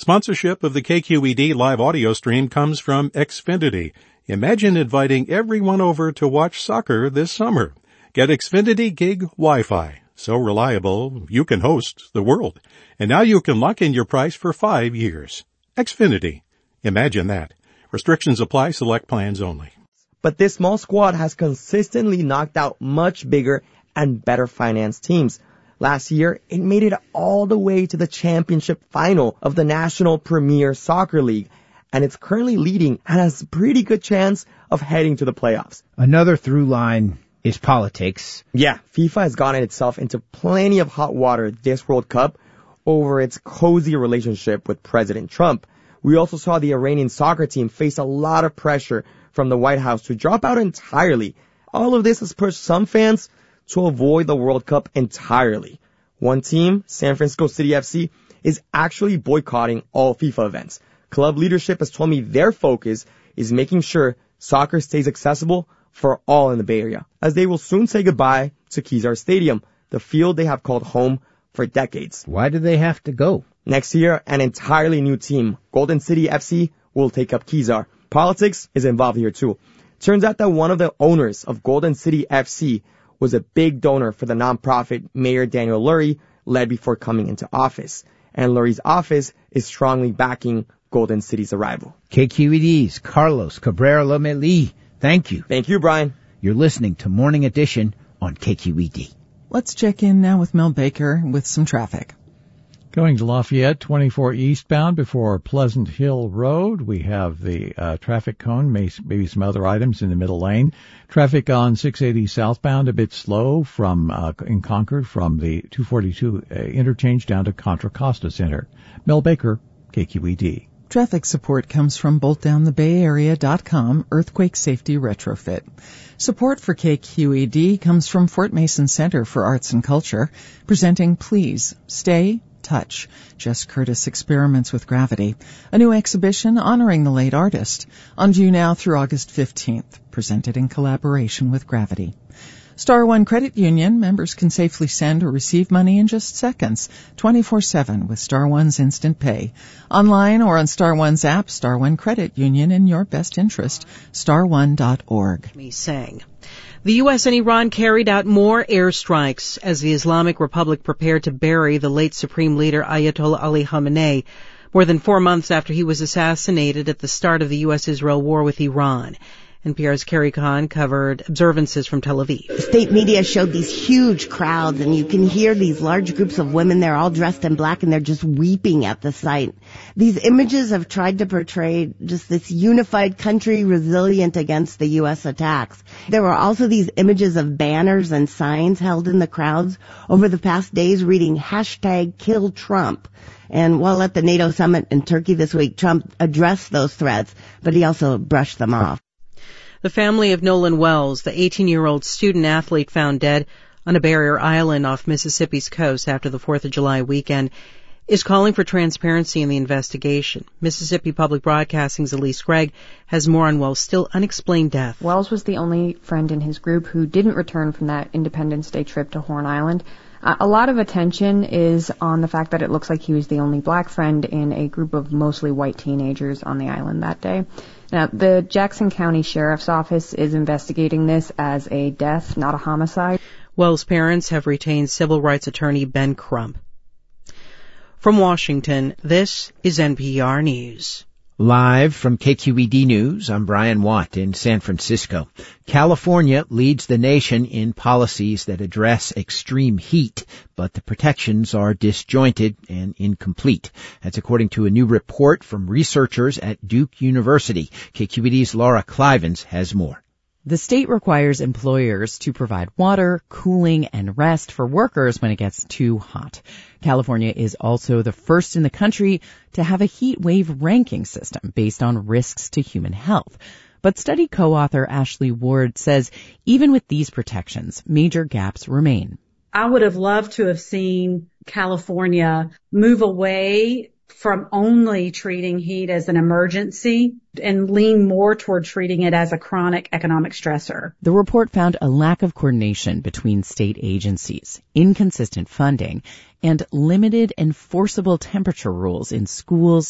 Sponsorship of the KQED live audio stream comes from Xfinity. Imagine inviting everyone over to watch soccer this summer. Get Xfinity Gig Wi-Fi. So reliable, you can host the world. And now you can lock in your price for 5 years. Xfinity. Imagine that. Restrictions apply. Select plans only. But this small squad has consistently knocked out much bigger and better financed teams. Last year, it made it all the way to the championship final of the National Premier Soccer League, and it's currently leading and has a pretty good chance of heading to the playoffs. Another through line is politics. Yeah, FIFA has gotten itself into plenty of hot water this World Cup over its cozy relationship with President Trump. We also saw the Iranian soccer team face a lot of pressure from the White House to drop out entirely. All of this has pushed some fans to avoid the World Cup entirely. One team, San Francisco City FC, is actually boycotting all FIFA events. Club leadership has told me their focus is making sure soccer stays accessible for all in the Bay Area, as they will soon say goodbye to Kezar Stadium, the field they have called home for decades. Why do they have to go? Next year, an entirely new team, Golden City FC, will take up Kezar. Politics is involved here too. Turns out that one of the owners of Golden City FC was a big donor for the nonprofit Mayor Daniel Lurie led before coming into office. And Lurie's office is strongly backing Golden City's arrival. KQED's Carlos Cabrera-Lomelí. Thank you. Thank you, Brian. You're listening to Morning Edition on KQED. Let's check in now with Mel Baker with some traffic. Going to Lafayette, 24 eastbound before Pleasant Hill Road. We have the traffic cone, maybe some other items in the middle lane. Traffic on 680 southbound a bit slow from in Concord from the 242 interchange down to Contra Costa Center. Mel Baker, KQED. Traffic support comes from BoltDownTheBayArea.com Earthquake Safety Retrofit. Support for KQED comes from Fort Mason Center for Arts and Culture, presenting Please Stay, Touch, Jess Curtis Experiments with Gravity, a new exhibition honoring the late artist, on view now through August 15th, presented in collaboration with Gravity. Star One Credit Union members can safely send or receive money in just seconds, 24/7 with Star One's Instant Pay. Online or on Star One's app, Star One Credit Union, in your best interest, starone.org. Me saying. The U.S. and Iran carried out more airstrikes as the Islamic Republic prepared to bury the late Supreme Leader Ayatollah Ali Khamenei, more than 4 months after he was assassinated at the start of the U.S.-Israel war with Iran. NPR's Carrie Kahn covered observances from Tel Aviv. State media showed these huge crowds, and you can hear these large groups of women. They're all dressed in black, and they're just weeping at the sight. These images have tried to portray just this unified country resilient against the U.S. attacks. There were also these images of banners and signs held in the crowds over the past days reading #KillTrump. And while at the NATO summit in Turkey this week, Trump addressed those threats, but he also brushed them off. The family of Nolan Wells, the 18-year-old student-athlete found dead on a barrier island off Mississippi's coast after the 4th of July weekend, is calling for transparency in the investigation. Mississippi Public Broadcasting's Elise Gregg has more on Wells' still unexplained death. Wells was the only friend in his group who didn't return from that Independence Day trip to Horn Island. A lot of attention is on the fact that it looks like he was the only black friend in a group of mostly white teenagers on the island that day. Now, the Jackson County Sheriff's Office is investigating this as a death, not a homicide. Wells' parents have retained civil rights attorney Ben Crump. From Washington, this is NPR News. Live from KQED News, I'm Brian Watt in San Francisco. California leads the nation in policies that address extreme heat, but the protections are disjointed and incomplete. That's according to a new report from researchers at Duke University. KQED's Laura Clivens has more. The state requires employers to provide water, cooling, and rest for workers when it gets too hot. California is also the first in the country to have a heat wave ranking system based on risks to human health. But study co-author Ashley Ward says even with these protections, major gaps remain. I would have loved to have seen California move away from only treating heat as an emergency and lean more toward treating it as a chronic economic stressor. The report found a lack of coordination between state agencies, inconsistent funding, and limited enforceable temperature rules in schools,